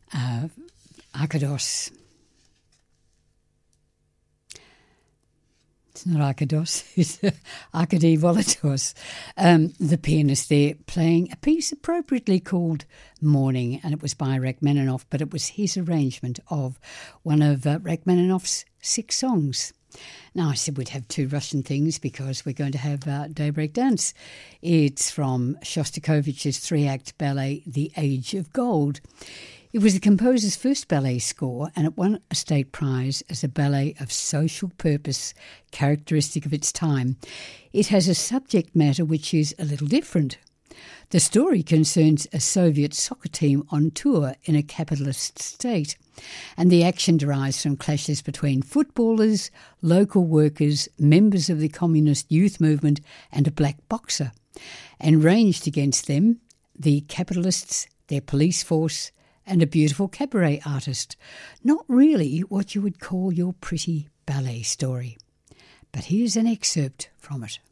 Arkados. It's not Arkados, it's Arkady Volatos, the pianist there, playing a piece appropriately called Morning, and it was by Rachmaninoff, but it was his arrangement of one of Rachmaninoff's 6 songs. Now, I said we'd have 2 Russian things because we're going to have Daybreak Dance. It's from Shostakovich's 3-act ballet, The Age of Gold. It was the composer's first ballet score, and it won a state prize as a ballet of social purpose, characteristic of its time. It has a subject matter which is a little different. The story concerns a Soviet soccer team on tour in a capitalist state, and the action derives from clashes between footballers, local workers, members of the communist youth movement, and a black boxer. And ranged against them, the capitalists, their police force, and a beautiful cabaret artist. Not really what you would call your pretty ballet story. But here's an excerpt from it.